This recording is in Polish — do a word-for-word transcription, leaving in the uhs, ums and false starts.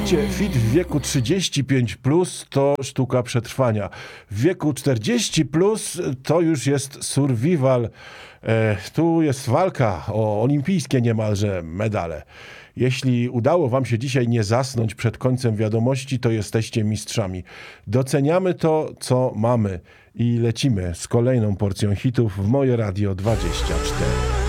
Słuchajcie, fit w wieku trzydzieści pięć plus to sztuka przetrwania. W wieku czterdzieści plus to już jest survival. E, tu jest walka o olimpijskie niemalże medale. Jeśli udało wam się dzisiaj nie zasnąć przed końcem wiadomości, to jesteście mistrzami. Doceniamy to, co mamy i lecimy z kolejną porcją hitów w Moje Radio dwadzieścia cztery.